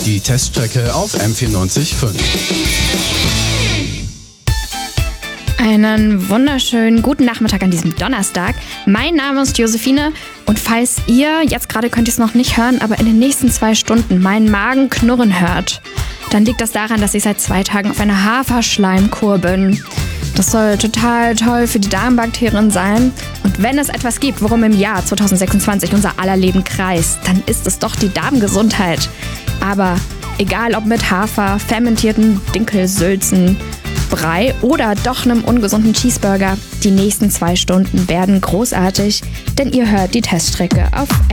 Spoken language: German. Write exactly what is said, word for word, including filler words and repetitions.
Die Teststrecke auf M vierundneunzig Komma fünf. Einen wunderschönen guten Nachmittag an diesem Donnerstag. Mein Name ist Josephine und falls ihr, jetzt gerade könnt ihr es noch nicht hören, aber in den nächsten zwei Stunden meinen Magen knurren hört, dann liegt das daran, dass ich seit zwei Tagen auf einer Haferschleimkur bin. Das soll total toll für die Darmbakterien sein. Und wenn es etwas gibt, worum im Jahr zwanzig sechsundzwanzig unser aller Leben kreist, dann ist es doch die Darmgesundheit. Aber egal ob mit Hafer, fermentierten Dinkelsülzen, Brei oder doch einem ungesunden Cheeseburger, die nächsten zwei Stunden werden großartig, denn ihr hört die Teststrecke auf